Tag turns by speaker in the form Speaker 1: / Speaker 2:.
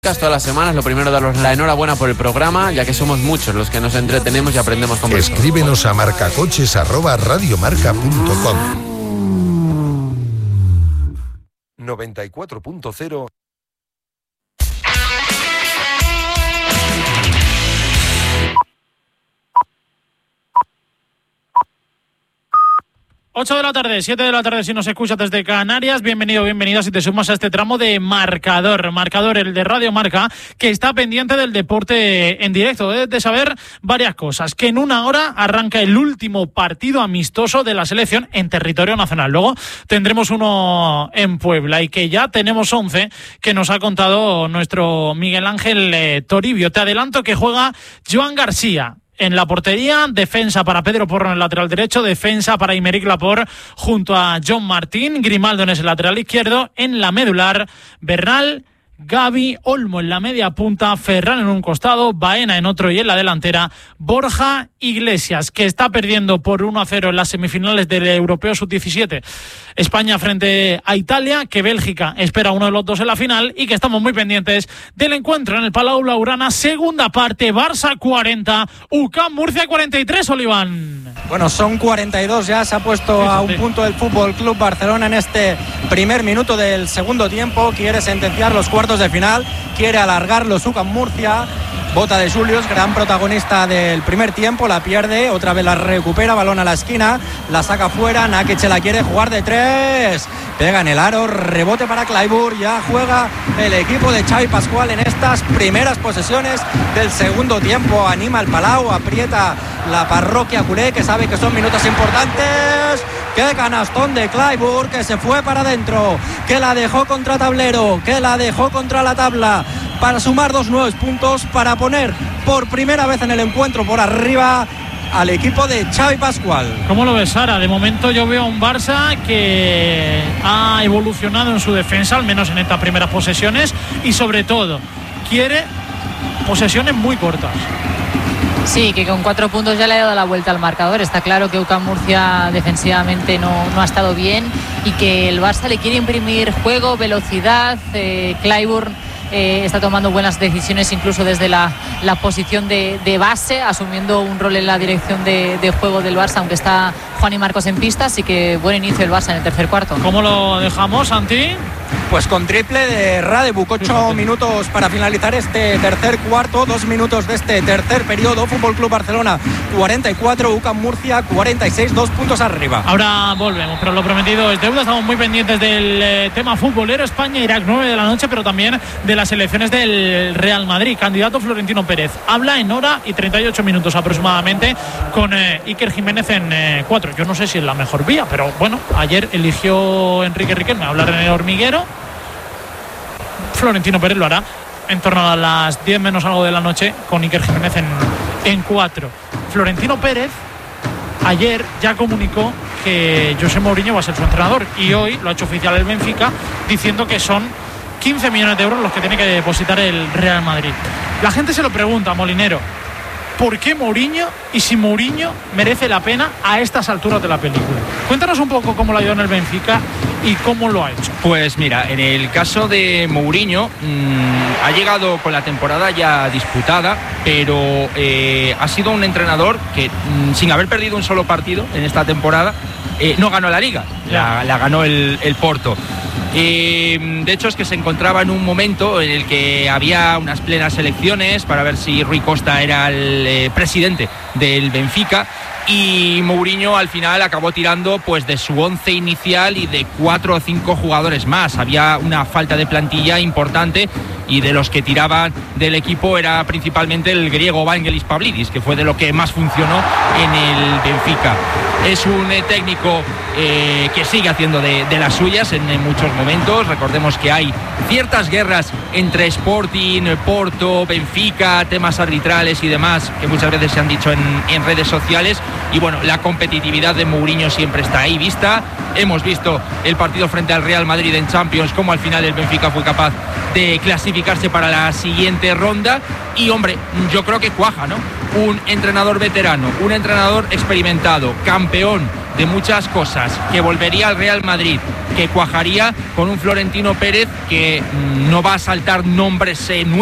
Speaker 1: Todas las semanas, lo primero daros la enhorabuena por el programa, ya que somos muchos los que nos entretenemos y aprendemos con vosotros.
Speaker 2: Escríbenos a marcacoches@radiomarca.com. 94.0.
Speaker 3: Ocho de la tarde, 7 de la tarde si nos escuchas desde Canarias. Bienvenido, bienvenida si te sumas a este tramo de Marcador. Marcador, el de Radio Marca, que está pendiente del deporte en directo. Debes de saber varias cosas. Que en una hora arranca el último partido amistoso de la selección en territorio nacional. Luego tendremos uno en Puebla y que ya tenemos 11 que nos ha contado nuestro Miguel Ángel Toribio. Te adelanto que juega Joan García en la portería, defensa para Pedro Porro en el lateral derecho, defensa para Aymeric Laporte junto a John Martín, Grimaldo en ese lateral izquierdo, en la medular, Bernal, Gavi, Olmo en la media punta, Ferran en un costado, Baena en otro y en la delantera, Borja Iglesias, que está perdiendo por 1-0 en las semifinales del Europeo Sub-17. España frente a Italia, que Bélgica espera a uno de los dos en la final y que estamos muy pendientes del encuentro en el Palau Blaugrana, segunda parte, Barça 40, UCAM Murcia 43, Oliván.
Speaker 4: Bueno, son 42 ya, se ha puesto a un punto el Fútbol Club Barcelona en este primer minuto del segundo tiempo, quiere sentenciar los cuartos de final, quiere alargar los UCAM Murcia. Bota de Julius, gran protagonista del primer tiempo, la pierde, otra vez la recupera, balón a la esquina, la saca fuera, Nakic la quiere jugar de tres, pega en el aro, rebote para Clayburgh, ya juega el equipo de Xavi Pascual en estas primeras posesiones del segundo tiempo, anima el Palau, aprieta la parroquia culé, que sabe que son minutos importantes. ¡Qué canastón de Clayburgh, que se fue para adentro, que la dejó contra tablero, que la dejó contra la tabla, para sumar 2 nuevos puntos, para poner por primera vez en el encuentro por arriba al equipo de Xavi Pascual.
Speaker 3: ¿Cómo lo ves, Sara? De momento yo veo a un Barça que ha evolucionado en su defensa, al menos en estas primeras posesiones, y sobre todo quiere posesiones muy cortas.
Speaker 5: Sí, que con 4 puntos ya le ha dado la vuelta al marcador. Está claro que UCAM Murcia defensivamente no ha estado bien y que el Barça le quiere imprimir juego, velocidad. Clayburgh está tomando buenas decisiones incluso desde la posición de base, asumiendo un rol en la dirección de juego del Barça, aunque está Juan y Marcos en pista, así que buen inicio del Barça en el tercer cuarto.
Speaker 3: ¿Cómo lo dejamos, Santi?
Speaker 4: Pues con triple de Radebuk, 8 minutos para finalizar este tercer cuarto, 2 minutos de este tercer periodo. Fútbol Club Barcelona 44, UCAM Murcia 46, 2 puntos arriba.
Speaker 3: Ahora volvemos, pero lo prometido es deuda. Estamos muy pendientes del tema futbolero. España-Irak, 9 de la noche, pero también de las elecciones del Real Madrid. Candidato Florentino Pérez habla en hora y 38 minutos aproximadamente con Iker Jiménez en 4. Yo no sé si es la mejor vía, pero bueno, ayer eligió Enrique Riquelme hablar en el hormiguero. Florentino Pérez lo hará en torno a las 10 menos algo de la noche con Iker Jiménez en 4. Florentino Pérez ayer ya comunicó que José Mourinho va a ser su entrenador y hoy lo ha hecho oficial el Benfica diciendo que son 15 millones de euros los que tiene que depositar el Real Madrid. La gente se lo pregunta, Molinero, ¿por qué Mourinho y si Mourinho merece la pena a estas alturas de la película? Cuéntanos un poco cómo lo ha ido en el Benfica y cómo lo ha hecho.
Speaker 6: Pues mira, en el caso de Mourinho ha llegado con la temporada ya disputada, pero ha sido un entrenador que sin haber perdido un solo partido en esta temporada no ganó la Liga, la ganó el Porto. De hecho es que se encontraba en un momento en el que había unas plenas elecciones para ver si Rui Costa era el presidente del Benfica, y Mourinho al final acabó tirando pues de su 11 inicial y de 4 o 5 jugadores más. Había una falta de plantilla importante y de los que tiraban del equipo era principalmente el griego Vangelis Pavlidis, que fue de lo que más funcionó en el Benfica. Es un técnico que sigue haciendo de las suyas en muchos momentos. Recordemos que hay ciertas guerras entre Sporting, Porto, Benfica, temas arbitrales y demás que muchas veces se han dicho en redes sociales. Y bueno, la competitividad de Mourinho siempre está ahí vista. Hemos visto el partido frente al Real Madrid en Champions, cómo al final el Benfica fue capaz de clasificarse para la siguiente ronda. Y hombre, yo creo que cuaja, ¿no? Un entrenador veterano, un entrenador experimentado, campeón de muchas cosas, que volvería al Real Madrid, que cuajaría con un Florentino Pérez que no va a saltar nombres nuevos